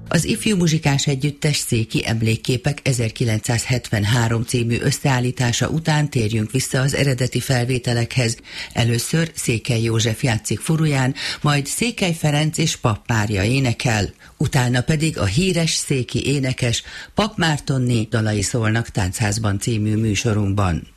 Az Ifjú Muzsikás Együttes Széki Emlékképek 1973 című összeállítása után térjünk vissza az eredeti felvételekhez. Először Székely József játszik furuján, majd Székely Ferenc és Papp Mária énekel, utána pedig a híres széki énekes Papp Mártonné dalai szólnak Táncházban című műsorunkban.